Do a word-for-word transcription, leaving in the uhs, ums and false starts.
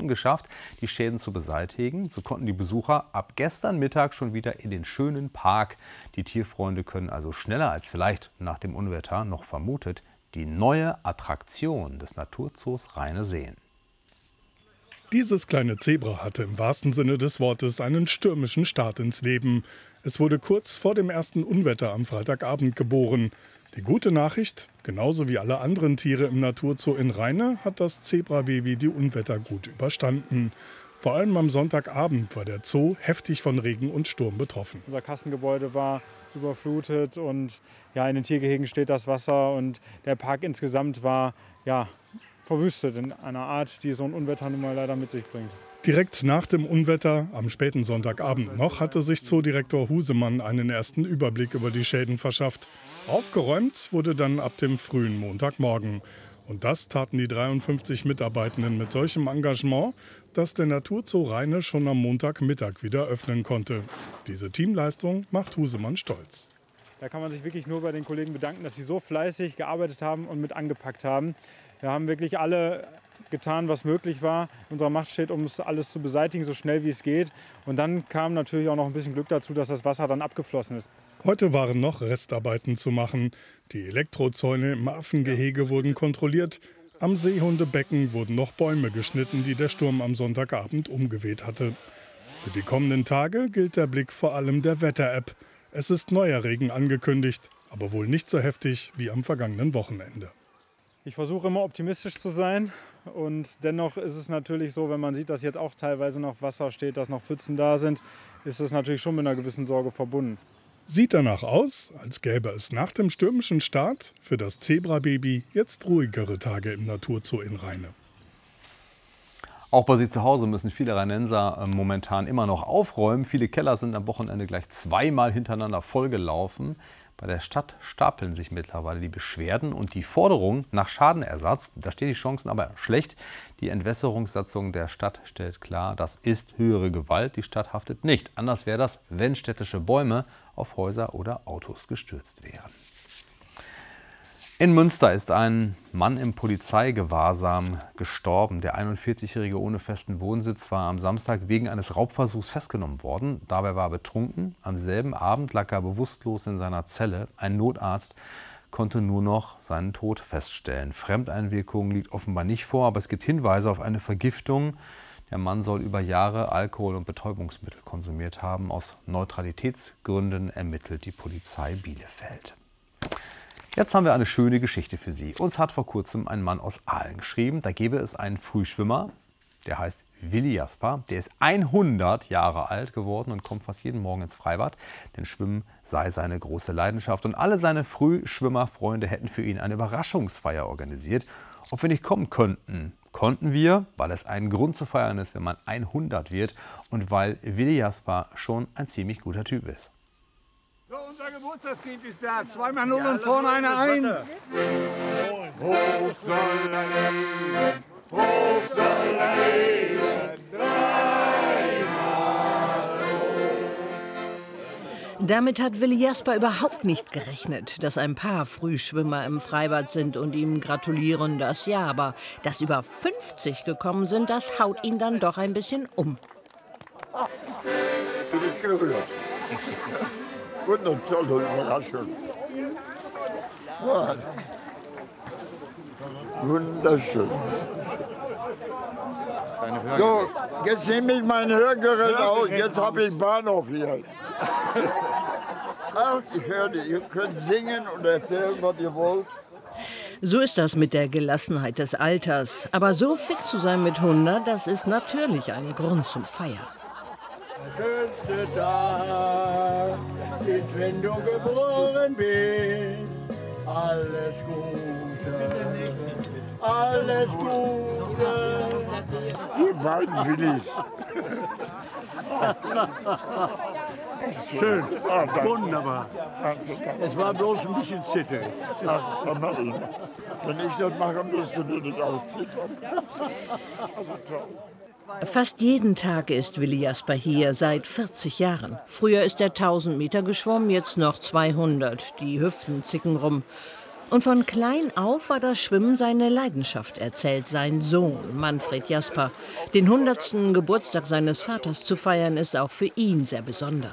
Stunden geschafft, die Schäden zu beseitigen. So konnten die Besucher ab gestern Mittag schon wieder in den schönen Park. Die Tierfreunde können also schneller als vielleicht nach dem Unwetter noch vermutet die neue Attraktion des Naturzoos Rheine sehen. Dieses kleine Zebra hatte im wahrsten Sinne des Wortes einen stürmischen Start ins Leben. Es wurde kurz vor dem ersten Unwetter am Freitagabend geboren. Die gute Nachricht, genauso wie alle anderen Tiere im Naturzoo in Rheine, hat das Zebrababy die Unwetter gut überstanden. Vor allem am Sonntagabend war der Zoo heftig von Regen und Sturm betroffen. Unser Kassengebäude war überflutet und ja, in den Tiergehegen steht das Wasser und der Park insgesamt war ja, verwüstet in einer Art, die so ein Unwetter nun mal leider mit sich bringt. Direkt nach dem Unwetter, am späten Sonntagabend noch, hatte sich Zoodirektor Husemann einen ersten Überblick über die Schäden verschafft. Aufgeräumt wurde dann ab dem frühen Montagmorgen. Und das taten die dreiundfünfzig Mitarbeitenden mit solchem Engagement, dass der Naturzoo Rheine schon am Montagmittag wieder öffnen konnte. Diese Teamleistung macht Husemann stolz. Da kann man sich wirklich nur bei den Kollegen bedanken, dass sie so fleißig gearbeitet haben und mit angepackt haben. Wir haben wirklich alle getan, was möglich war. In unserer Macht steht, um es alles zu beseitigen, so schnell wie es geht. Und dann kam natürlich auch noch ein bisschen Glück dazu, dass das Wasser dann abgeflossen ist. Heute waren noch Restarbeiten zu machen. Die Elektrozäune im Affengehege wurden kontrolliert. Am Seehundebecken wurden noch Bäume geschnitten, die der Sturm am Sonntagabend umgeweht hatte. Für die kommenden Tage gilt der Blick vor allem der Wetter-App. Es ist neuer Regen angekündigt, aber wohl nicht so heftig wie am vergangenen Wochenende. Ich versuche immer optimistisch zu sein und dennoch ist es natürlich so, wenn man sieht, dass jetzt auch teilweise noch Wasser steht, dass noch Pfützen da sind, ist es natürlich schon mit einer gewissen Sorge verbunden. Sieht danach aus, als gäbe es nach dem stürmischen Start für das Zebrababy jetzt ruhigere Tage im Naturzoo in Rheine. Auch bei sich zu Hause müssen viele Rheinenser momentan immer noch aufräumen. Viele Keller sind am Wochenende gleich zweimal hintereinander vollgelaufen. Bei der Stadt stapeln sich mittlerweile die Beschwerden und die Forderungen nach Schadenersatz. Da stehen die Chancen aber schlecht. Die Entwässerungssatzung der Stadt stellt klar, das ist höhere Gewalt. Die Stadt haftet nicht. Anders wäre das, wenn städtische Bäume auf Häuser oder Autos gestürzt wären. In Münster ist ein Mann im Polizeigewahrsam gestorben. Der einundvierzigjährige ohne festen Wohnsitz war am Samstag wegen eines Raubversuchs festgenommen worden. Dabei war er betrunken. Am selben Abend lag er bewusstlos in seiner Zelle. Ein Notarzt konnte nur noch seinen Tod feststellen. Fremdeinwirkung liegt offenbar nicht vor, aber es gibt Hinweise auf eine Vergiftung. Der Mann soll über Jahre Alkohol und Betäubungsmittel konsumiert haben. Aus Neutralitätsgründen ermittelt die Polizei Bielefeld. Jetzt haben wir eine schöne Geschichte für Sie. Uns hat vor kurzem ein Mann aus Aalen geschrieben, da gäbe es einen Frühschwimmer, der heißt Willi Jasper. Der ist hundert Jahre alt geworden und kommt fast jeden Morgen ins Freibad. Denn Schwimmen sei seine große Leidenschaft. Und alle seine Frühschwimmerfreunde hätten für ihn eine Überraschungsfeier organisiert. Ob wir nicht kommen könnten, konnten wir, weil es einen Grund zu feiern ist, wenn man hundert wird. Und weil Willi Jasper schon ein ziemlich guter Typ ist. So, unser Geburtstagskind ist da. Zweimal null und vorne eine Eins. Hoch soll er leben, hoch soll er leben, dreimal hoch. Damit hat Willi Jasper überhaupt nicht gerechnet, dass ein paar Frühschwimmer im Freibad sind und ihm gratulieren, das ja, aber dass über fünfzig gekommen sind, das haut ihn dann doch ein bisschen um. Bin ich gerührt. Und eine tolle Überraschung. Ja. Wunderschön. So, jetzt nehme ich mein Hörgerät aus. Jetzt habe ich Bahnhof hier. Ach, ich höre dich. Ihr könnt singen und erzählen, was ihr wollt. So ist das mit der Gelassenheit des Alters. Aber so fit zu sein mit hundert, das ist natürlich ein Grund zum Feiern. Der schönste Tag ist, wenn du geboren bist. Alles Gute, alles Gute. Die beiden Willis. Schön, wunderbar. Es war bloß ein bisschen zittrig. Ach, dann mach ich. Wenn ich das mache, müsst ihr das auch zittern. Also toll. Fast jeden Tag ist Willi Jasper hier, seit vierzig Jahren. Früher ist er tausend Meter geschwommen, jetzt noch zweihundert. Die Hüften zicken rum. Und von klein auf war das Schwimmen seine Leidenschaft, erzählt sein Sohn Manfred Jasper. Den hundertsten Geburtstag seines Vaters zu feiern, ist auch für ihn sehr besonders.